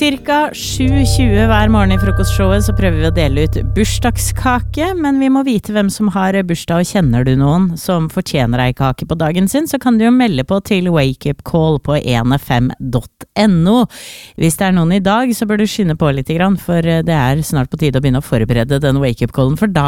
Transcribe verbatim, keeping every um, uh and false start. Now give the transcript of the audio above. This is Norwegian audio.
Cirka sju tjue hver morgen i frokostshowet så prøver vi å dele ut bursdagskake, men vi må vite hvem som har bursdag, og kjenner du noen som fortjener ei kake på dagen sin, så kan du jo melde på til Wake Up Call på one fm dot no. Hvis det er noen i dag, så bør du skynde på litt grann, for det er snart på tide å begynne å forberede den Wake Up Callen, for da